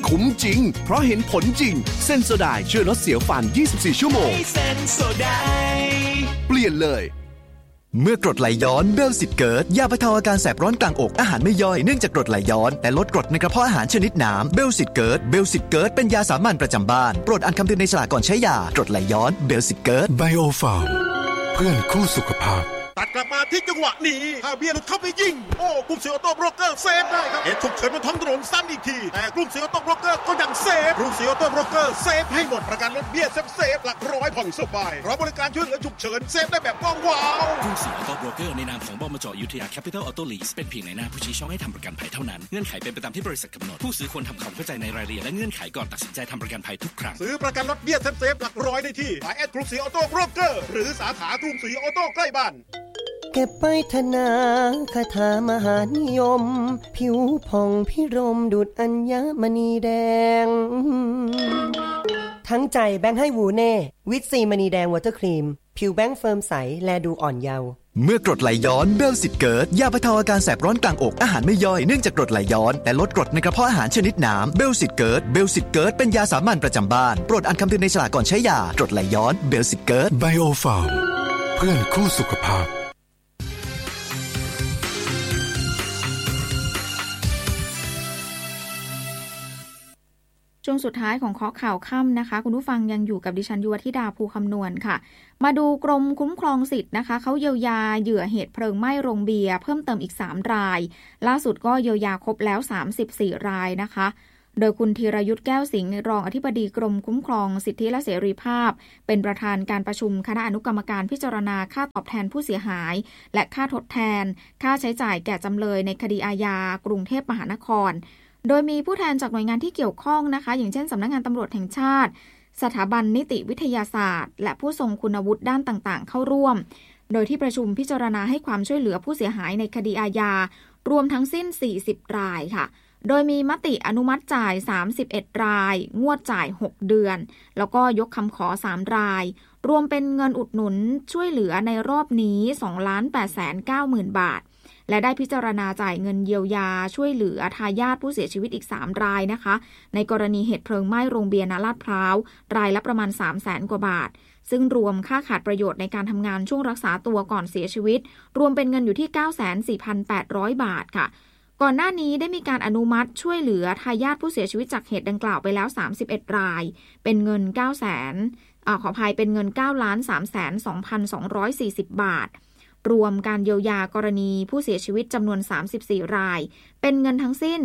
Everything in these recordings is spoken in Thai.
คุ้มจริงเพราะเห็นผลจริงเซนโซไดช่วยลดเสียวฟัน24ชั่วโมงเซนโซไดเปลี่ยนเลยเมื่อกรดไหลย้อนเบลสิตเกิร์ตยาบรรเทาอาการแสบร้อนกลางอกอาหารไม่ย่อยเนื่องจากกรดไหลย้อนและลดกรดในกระเพาะอาหารชนิดน้ำเบลสิตเกิร์ตเป็นยาสามัญประจำบ้านโปรดอ่านคำเตือนในฉลากก่อนใช้ยากรดไหลย้อนเบลสิตเกิร์ตไบโอฟาร์มเพื่อนคู่สุขภาพตัดกลับมาที่จังหวะนี้ถ้าเบียร์หลุดเข้าไปยิงโอ้กลุ่มเสียออโต้โบรกเกอร์เซฟได้ครับเหตุฉุกเฉินบนท้องถนนซ้ำอีกทีแต่กลุ่มเสียออโต้โบรกเกอร์ก็ยังเซฟกลุ่มเสียออโต้โบรกเกอร์เซฟให้หมดประกันรถเบี้ยเซฟหลักร้อยผ่อนสบายเพราะบริการช่วยเหลือฉุกเฉินเซฟได้แบบว้าวกลุ่มเสียออโต้โบรกเกอร์ในนามของบมจ.อยุธยาแคปิตอลออโต้ลีสเป็นเพียงในหน้าผู้ชี้ช่องให้ทำประกันภัยเท่านั้นเงื่อนไขเป็นไปตามที่บริษัทกำหนดผู้ซื้อควรทำความเข้าใจในรายละเอียดและเงื่อนไขก่อนตัดสินใจทำประกันภัยทุกครั้งซื้อประกันรถเบี้ยเซฟหลักร้อยได้ที่สายแอดกลุ่มเสียออโต้โบรกเกอร์หรือสาขากลุ่มเสียออโต้ใกล้บ้านเก็บไปธนาคาถามหานิยมผิวผ่องพิรมดุจอัญมณีแดงทั้งใจแบงค์ให้วูเน่วิตซีมณีแดงวอเตอร์ครีมผิวแบงค์เฟิร์มใสแลดูอ่อนเยาว์เมื่อกรดไหลย้อนเบลสิตเกิร์ตยาบรรเทาอาการแสบร้อนกลางอกอาหารไม่ย่อยเนื่องจากกรดไหลย้อนและลดกรดในกระเพาะอาหารชนิดน้ำเบลสิตเกิร์ตเป็นยาสามัญประจำบ้านโปรดอ่านคำเตือนในฉลากก่อนใช้ยากรดไหลย้อนเบลสิตเกิร์ตไบโอฟาร์มเพื่อนคู่สุขภาพช่วงสุดท้ายของเคาะข่าวค่ำนะคะคุณผู้ฟังยังอยู่กับดิฉันยุวธิดาภูคำนวณค่ะมาดูกรมคุ้มครองสิทธิ์นะคะเขาเยียวยาเหยื่อเหตุเพลิงไหม้โรงเบียร์เพิ่มเติมอีก3รายล่าสุดก็เยียวยาครบแล้ว34รายนะคะโดยคุณธีรยุทธแก้วสิงห์รองอธิบดีกรมคุ้มครองสิทธิและเสรีภาพเป็นประธานการประชุมคณะอนุกรรมการพิจารณาค่าตอบแทนผู้เสียหายและค่าทดแทนค่าใช้จ่ายแก่จำเลยในคดีอาญากรุงเทพมหานครโดยมีผู้แทนจากหน่วยงานที่เกี่ยวข้องนะคะอย่างเช่นสำนักงานตำรวจแห่งชาติสถาบันนิติวิทยาศาสตร์และผู้ทรงคุณวุฒิด้านต่างๆเข้าร่วมโดยที่ประชุมพิจารณาให้ความช่วยเหลือผู้เสียหายในคดีอาญารวมทั้งสิ้น40รายค่ะโดยมีมติอนุมัติจ่าย31รายงวดจ่าย6เดือนแล้วก็ยกคำขอ3รายรวมเป็นเงินอุดหนุนช่วยเหลือในรอบนี้ 2,890,000 บาทและได้พิจารณาจ่ายเงินเยียวยาช่วยเหลือทายาทผู้เสียชีวิตอีก3รายนะคะในกรณีเหตุเพลิงไหม้โรงเบียร์ณลาดพร้าวรายละประมาณ 300,000 กว่าบาทซึ่งรวมค่าขาดประโยชน์ในการทำงานช่วงรักษาตัวก่อนเสียชีวิตรวมเป็นเงินอยู่ที่ 94,800 บาทค่ะก่อนหน้านี้ได้มีการอนุมัติช่วยเหลือทายาทผู้เสียชีวิตจากเหตุดังกล่าวไปแล้ว31รายเป็นเงินเป็นเงิน 9,332,240 บาทรวมการเยียวยากรณีผู้เสียชีวิตจำนวน34รายเป็นเงินทั้งสิ้น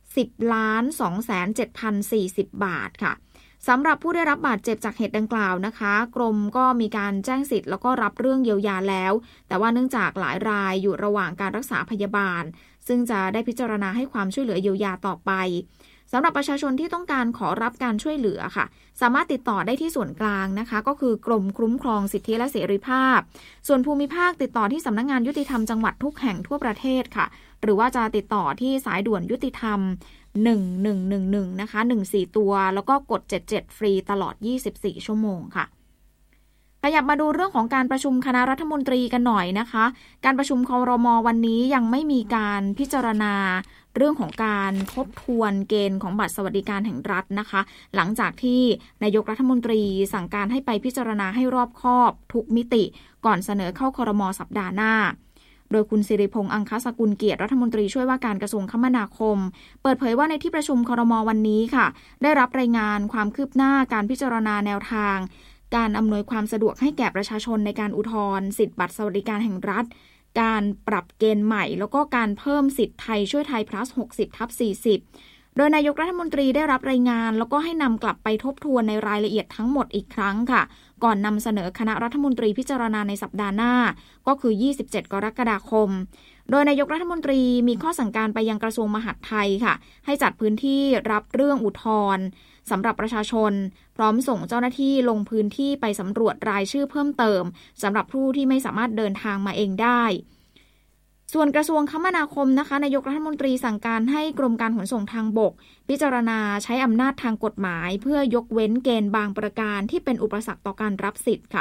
10,207,040 บาทค่ะสำหรับผู้ได้รับบาดเจ็บจากเหตุดังกล่าวนะคะกรมก็มีการแจ้งสิทธิ์แล้วก็รับเรื่องเยียวยาแล้วแต่ว่าเนื่องจากหลายรายอยู่ระหว่างการรักษาพยาบาลซึ่งจะได้พิจารณาให้ความช่วยเหลือเยียวยาต่อไปสำหรับประชาชนที่ต้องการขอรับการช่วยเหลือค่ะสามารถติดต่อได้ที่ส่วนกลางนะคะก็คือกรมคุ้มครองสิทธิและเสรีภาพส่วนภูมิภาคติดต่อที่สำนักงานยุติธรรมจังหวัดทุกแห่งทั่วประเทศค่ะหรือว่าจะติดต่อที่สายด่วนยุติธรรม1111นะคะ14ตัวแล้วก็กด77ฟรีตลอด24ชั่วโมงค่ะขยับมาดูเรื่องของการประชุมคณะรัฐมนตรีกันหน่อยนะคะการประชุมครม.วันนี้ยังไม่มีการพิจารณาเรื่องของการทบทวนเกณฑ์ของบัตรสวัสดิการแห่งรัฐนะคะหลังจากที่นายกรัฐมนตรีสั่งการให้ไปพิจารณาให้รอบคอบทุกมิติก่อนเสนอเข้าครม.สัปดาห์หน้าโดยคุณสิริพงษ์อังคสกุลเกียรติรัฐมนตรีช่วยว่าการกระทรวงคมนาคมเปิดเผยว่าในที่ประชุมครม.วันนี้ค่ะได้รับรายงานความคืบหน้าการพิจารณาแนวทางการอำนวยความสะดวกให้แก่ประชาชนในการอุทธรณ์สิทธิบัตรสวัสดิการแห่งรัฐการปรับเกณฑ์ใหม่แล้วก็การเพิ่มสิทธิไทยช่วยไทย plus 60/40โดยนายกรัฐมนตรีได้รับรายงานแล้วก็ให้นำกลับไปทบทวนในรายละเอียดทั้งหมดอีกครั้งค่ะก่อนนำเสนอคณะรัฐมนตรีพิจารณาในสัปดาห์หน้าก็คือ27กรกฎาคมโดยนายกรัฐมนตรีมีข้อสั่งการไปยังกระทรวงมหาดไทยค่ะให้จัดพื้นที่รับเรื่องอุทธรณ์สำหรับประชาชนพร้อมส่งเจ้าหน้าที่ลงพื้นที่ไปสำรวจรายชื่อเพิ่มเติมสำหรับผู้ที่ไม่สามารถเดินทางมาเองได้ส่วนกระทรวงคมนาคมนะคะนายกรัฐมนตรีสั่งการให้กรมการขนส่งทางบกพิจารณาใช้อำนาจทางกฎหมายเพื่อยกเว้นเกณฑ์บางประการที่เป็นอุปสรรคต่อการรับสิทธิ์ค่ะ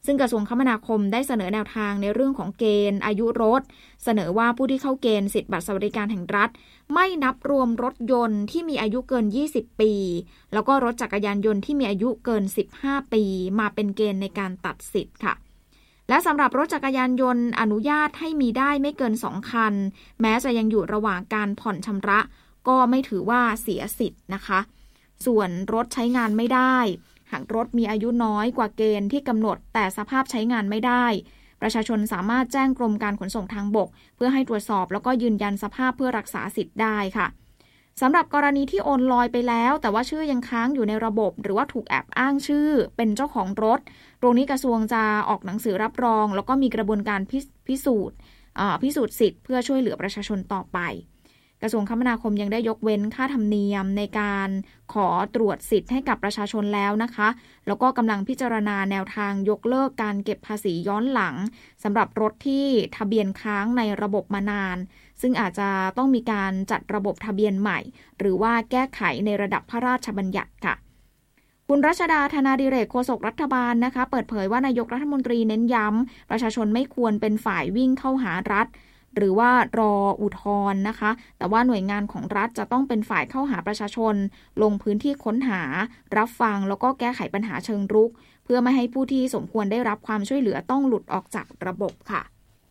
ซึ่งกระทรวงคมนาคมได้เสนอแนวทางในเรื่องของเกณฑ์อายุรถเสนอว่าผู้ที่เข้าเกณฑ์สิทธิบัตรสวัสดิการแห่งรัฐไม่นับรวมรถยนต์ที่มีอายุเกิน20ปีแล้วก็รถจักรยานยนต์ที่มีอายุเกิน15ปีมาเป็นเกณฑ์ในการตัดสิทธิ์ค่ะและสำหรับรถจักรยานยนต์อนุญาตให้มีได้ไม่เกิน2คันแม้จะยังอยู่ระหว่างการผ่อนชำระก็ไม่ถือว่าเสียสิทธิ์นะคะส่วนรถใช้งานไม่ได้หากรถมีอายุน้อยกว่าเกณฑ์ที่กำหนดแต่สภาพใช้งานไม่ได้ประชาชนสามารถแจ้งกรมการขนส่งทางบกเพื่อให้ตรวจสอบแล้วก็ยืนยันสภาพเพื่อรักษาสิทธิ์ได้ค่ะสำหรับกรณีที่โอนลอยไปแล้วแต่ว่าชื่อยังค้างอยู่ในระบบหรือว่าถูกแอบอ้างชื่อเป็นเจ้าของรถตรงนี้กระทรวงจะออกหนังสือรับรองแล้วก็มีกระบวนการพิสูจน์สิทธิ์เพื่อช่วยเหลือประชาชนต่อไปกระทรวงคมนาคมยังได้ยกเว้นค่าธรรมเนียมในการขอตรวจสิทธิ์ให้กับประชาชนแล้วนะคะแล้วก็กำลังพิจารณาแนวทางยกเลิกการเก็บภาษีย้อนหลังสำหรับรถที่ทะเบียนค้างในระบบมานานซึ่งอาจจะต้องมีการจัดระบบทะเบียนใหม่หรือว่าแก้ไขในระดับพระราชบัญญัติค่ะคุณรัชดาธนาดิเรกโฆษกรัฐบาลนะคะเปิดเผยว่านายกรัฐมนตรีเน้นย้ำประชาชนไม่ควรเป็นฝ่ายวิ่งเข้าหารัฐหรือว่ารออุทธรณ์นะคะแต่ว่าหน่วยงานของรัฐจะต้องเป็นฝ่ายเข้าหาประชาชนลงพื้นที่ค้นหารับฟังแล้วก็แก้ไขปัญหาเชิงรุกเพื่อไม่ให้ผู้ที่สมควรได้รับความช่วยเหลือต้องหลุดออกจากระบบค่ะ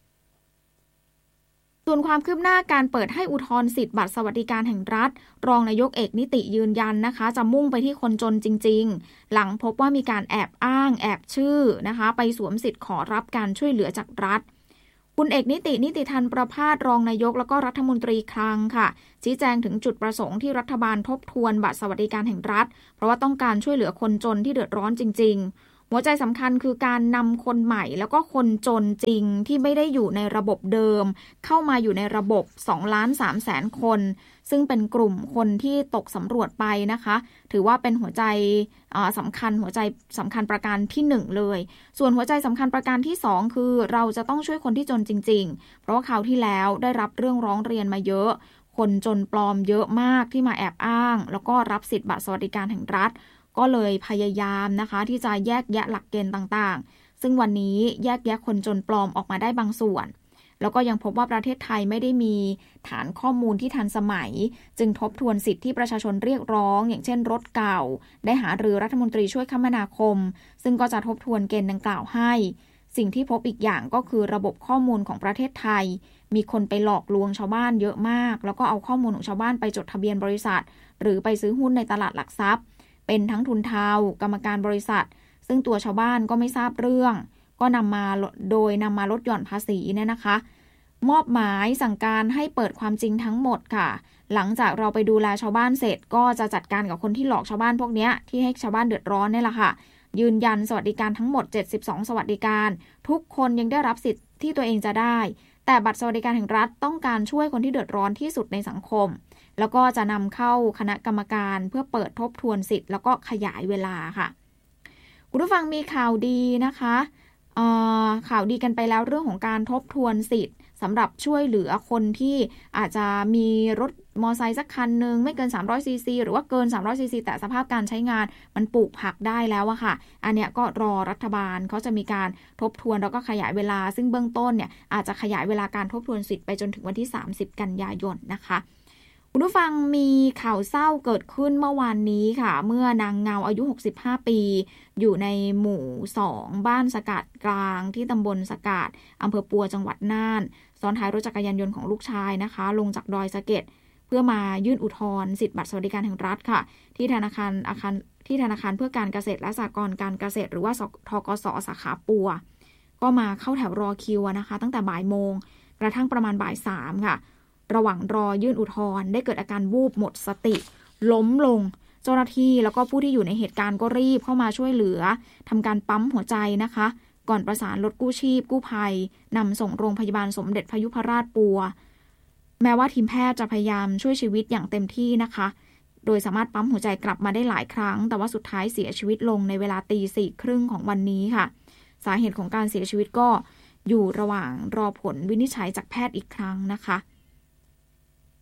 ส่วนความคืบหน้าการเปิดให้อุทธรณ์สิทธิบัตรสวัสดิการแห่งรัฐรองนายกเอกนิติยืนยันนะคะจะมุ่งไปที่คนจนจริงๆหลังพบว่ามีการแอบอ้างแอบชื่อนะคะไปสวมสิทธิ์ขอรับการช่วยเหลือจากรัฐคุณเอกนิติธันประภาสรองนายกแล้วก็รัฐมนตรีคลังค่ะชี้แจงถึงจุดประสงค์ที่รัฐบาลทบทวนบัตรสวัสดิการแห่งรัฐเพราะว่าต้องการช่วยเหลือคนจนที่เดือดร้อนจริงๆหัวใจสำคัญคือการนำคนใหม่แล้วก็คนจนจริงที่ไม่ได้อยู่ในระบบเดิมเข้ามาอยู่ในระบบ 2,300,000 คนซึ่งเป็นกลุ่มคนที่ตกสำรวจไปนะคะถือว่าเป็นหัวใจสำคัญประการที่1เลยส่วนหัวใจสำคัญประการที่2คือเราจะต้องช่วยคนที่จนจริงๆเพราะว่าคราวที่แล้วได้รับเรื่องร้องเรียนมาเยอะคนจนปลอมเยอะมากที่มาแอบอ้างแล้วก็รับสิทธิ์บัตรสวัสดิการแห่งรัฐก็เลยพยายามนะคะที่จะแยกแยะหลักเกณฑ์ต่างๆซึ่งวันนี้แยกแยะคนจนปลอมออกมาได้บางส่วนแล้วก็ยังพบว่าประเทศไทยไม่ได้มีฐานข้อมูลที่ทันสมัยจึงทบทวนสิทธิที่ประชาชนเรียกร้องอย่างเช่นรถเก่าได้หารือรัฐมนตรีช่วยคมนาคมซึ่งก็จะทบทวนเกณฑ์ดังกล่าวให้สิ่งที่พบอีกอย่างก็คือระบบข้อมูลของประเทศไทยมีคนไปหลอกลวงชาวบ้านเยอะมากแล้วก็เอาข้อมูลของชาวบ้านไปจดทะเบียนบริษัทหรือไปซื้อหุ้นในตลาดหลักทรัพย์เป็นทั้งทุนเทากรรมการบริษัทซึ่งตัวชาวบ้านก็ไม่ทราบเรื่องก็นำมาลดหย่อนภาษีเนี่ยนะคะมอบหมายสั่งการให้เปิดความจริงทั้งหมดค่ะหลังจากเราไปดูแลชาวบ้านเสร็จก็จะจัดการกับคนที่หลอกชาวบ้านพวกนี้ที่ให้ชาวบ้านเดือดร้อนนี่แหละค่ะยืนยันสวัสดิการทั้งหมด72สวัสดิการทุกคนยังได้รับสิทธิ์ที่ตัวเองจะได้แต่บัตรสวัสดิการแห่งรัฐต้องการช่วยคนที่เดือดร้อนที่สุดในสังคมแล้วก็จะนำเข้าคณะกรรมการเพื่อเปิดทบทวนสิทธิ์แล้วก็ขยายเวลาค่ะคุณผู้ฟังมีข่าวดีนะคะข่าวดีกันไปแล้วเรื่องของการทบทวนสิทธิ์สำหรับช่วยเหลือคนที่อาจจะมีรถมอไซค์สักคันนึงไม่เกิน300ซีซีหรือว่าเกิน300ซีซีแต่สภาพการใช้งานมันปลูกผักได้แล้วอะค่ะอันเนี้ยก็รอรัฐบาลเขาจะมีการทบทวนแล้วก็ขยายเวลาซึ่งเบื้องต้นเนี่ยอาจจะขยายเวลาการทบทวนสิทธิ์ไปจนถึงวันที่30กันยายนนะคะคุณผู้ฟังมีข่าวเศร้าเกิดขึ้นเมื่อวานนี้ค่ะเมื่อนางเงาอายุ65ปีอยู่ในหมู่2บ้านสกัดกลางที่ตำบลสกัดอำเภอปัวจังหวัดน่านซ้อนท้ายรถจักรยานยนต์ของลูกชายนะคะลงจากดอยสะเก็ดเพื่อมายื่นอุทธรณ์สิทธิบัตรสวัสดิการแห่งรัฐค่ะที่ธนาคารเพื่อการเกษตรและสหกรณ์การเกษตรหรือว่าธกส.สาขาปัวก็มาเข้าแถวรอคิวนะคะตั้งแต่บ่ายโมงกระทั่งประมาณบ่าย3ค่ะระหว่างรอยื่นอุทธรณ์ได้เกิดอาการวูบหมดสติล้มลงเจ้าหน้าที่แล้วก็ผู้ที่อยู่ในเหตุการณ์ก็รีบเข้ามาช่วยเหลือทำการปั๊มหัวใจนะคะก่อนประสานรถกู้ชีพกู้ภัยนำส่งโรงพยาบาลสมเด็จพยุพราชปัวแม้ว่าทีมแพทย์จะพยายามช่วยชีวิตอย่างเต็มที่นะคะโดยสามารถปั๊มหัวใจกลับมาได้หลายครั้งแต่ว่าสุดท้ายเสียชีวิตลงในเวลา 4:30 ของวันนี้ค่ะสาเหตุของการเสียชีวิตก็อยู่ระหว่างรอผลวินิจฉัยจากแพทย์อีกครั้งนะคะ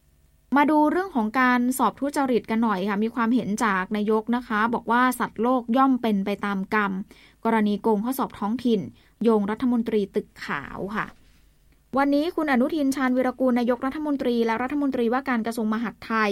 มาดูเรื่องของการสอบทุจริตกันหน่อยค่ะมีความเห็นจากนายกนะคะบอกว่าสัตว์โลกย่อมเป็นไปตามกรรมกรณีโกงข้อสอบท้องถิ่นโยงรัฐมนตรีตึกขาวค่ะวันนี้คุณอนุทินชาญวีรกูลนายกรัฐมนตรีและรัฐมนตรีว่าการกระทรวงมหาดไทย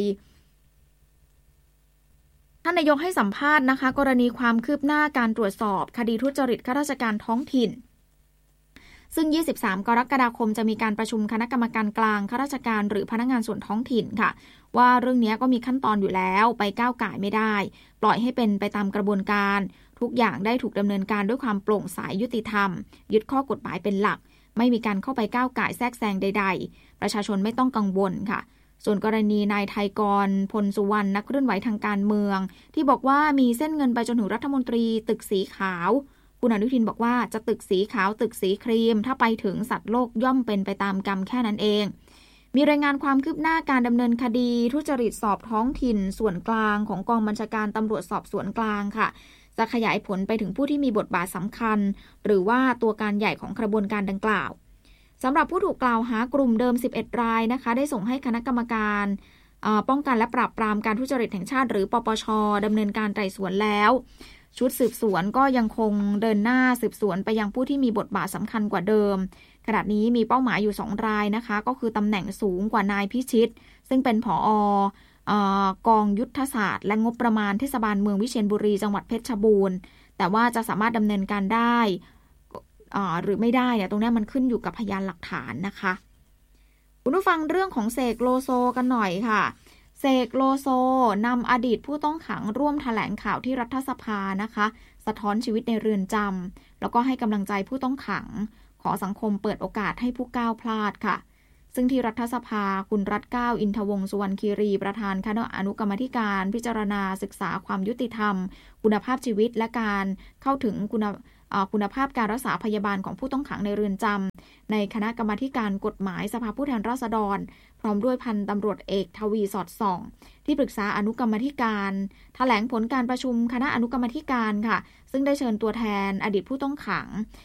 ท่านนายกให้สัมภาษณ์นะคะกรณีความคืบหน้าการตรวจสอบคดีทุจริตข้าราชการท้องถิ่นซึ่ง23กรกฎาคมจะมีการประชุมคณะกรรมการกลางข้าราชการหรือพนักงานส่วนท้องถิ่นค่ะว่าเรื่องนี้ก็มีขั้นตอนอยู่แล้วไปก้าวก่ายไม่ได้ปล่อยให้เป็นไปตามกระบวนการทุกอย่างได้ถูกดำเนินการด้วยความโปร่งใสยุติธรรมยึดข้อกฎหมายเป็นหลักไม่มีการเข้าไปก้าวก่ายแทรกแซงใดๆประชาชนไม่ต้องกังวลค่ะส่วนกรณีนายไทยกรพลสุวรรณนักเคลื่อนไหวทางการเมืองที่บอกว่ามีเส้นเงินไปจนถึงรัฐมนตรีตึกสีขาวคุณอนุทินบอกว่าจะตึกสีขาวตึกสีครีมถ้าไปถึงสัตว์โลกย่อมเป็นไปตามกรรมแค่นั้นเองมีรายงานความคืบหน้าการดำเนินคดีทุจริตสอบท้องถิ่นส่วนกลางของกองบัญชาการตำรวจสอบสวนกลางค่ะจะขยายผลไปถึงผู้ที่มีบทบาทสำคัญหรือว่าตัวการใหญ่ของกระบวนการดังกล่าวสำหรับผู้ถูกกล่าวหากลุ่มเดิม11รายนะคะได้ส่งให้คณะกรรมการป้องกันและปราบปรามการทุจริตแห่งชาติหรือปปช.ดำเนินการไต่สวนแล้วชุดสืบสวนก็ยังคงเดินหน้าสืบสวนไปยังผู้ที่มีบทบาทสำคัญกว่าเดิมขณะนี้มีเป้าหมายอยู่2รายนะคะก็คือตำแหน่งสูงกว่านายพิชิตซึ่งเป็นผกองยุทธศาสตร์และงบประมาณเทศบาลเมืองวิเชียรบุรีจังหวัดเพชรบูรณ์แต่ว่าจะสามารถดำเนินการได้หรือไม่ได้เนี่ยตรงนี้มันขึ้นอยู่กับพยานหลักฐานนะคะคุณผู้ฟังเรื่องของเสกโลโซกันหน่อยค่ะเสกโลโซนำอดีตผู้ต้องขังร่วมแถลงข่าวที่รัฐสภานะคะสะท้อนชีวิตในเรือนจำแล้วก็ให้กำลังใจผู้ต้องขังขอสังคมเปิดโอกาสให้ผู้ก้าวพลาดค่ะซึ่งที่รัฐสภาคุณรัฐเกล้าอินทวงศ์สุวรรณคีรีประธานคณะอนุกรรมาธิการพิจารณาศึกษาความยุติธรรมคุณภาพชีวิตและการเข้าถึงคุณภาพการรักษาพยาบาลของผู้ต้องขังในเรือนจำในคณะกรรมาธิการกฎหมายสภาผู้แทนราษฎรพร้อมด้วยพันตำรวจเอกทวีสอดส่องที่ปรึกษาอนุกรรมาธิการแถลงผลการประชุมคณะอนุกรรมาธิการค่ะซึ่งได้เชิญตัวแทนอดีตผู้ต้องขัง